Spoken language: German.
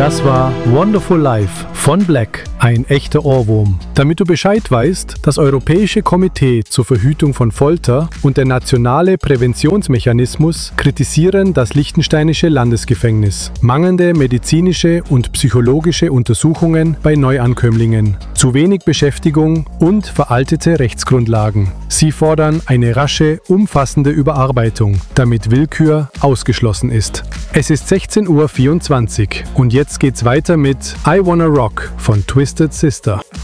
Das war Wonderful Life von Black, ein echter Ohrwurm. Damit du Bescheid weißt, das Europäische Komitee zur Verhütung von Folter und der nationale Präventionsmechanismus kritisieren das liechtensteinische Landesgefängnis. Mangelnde medizinische und psychologische Untersuchungen bei Neuankömmlingen, zu wenig Beschäftigung und veraltete Rechtsgrundlagen. Sie fordern eine rasche, umfassende Überarbeitung, damit Willkür ausgeschlossen ist. Es ist 16:24 Uhr und jetzt geht's weiter mit I Wanna Rock von Twisted Sister.